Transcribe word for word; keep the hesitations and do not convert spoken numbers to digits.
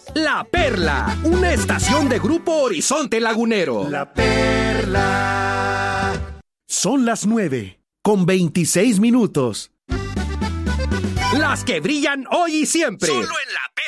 La Perla, una estación de Grupo Horizonte Lagunero. La Perla. Son las nueve, con veintiséis minutos. Las que brillan hoy y siempre. Solo en La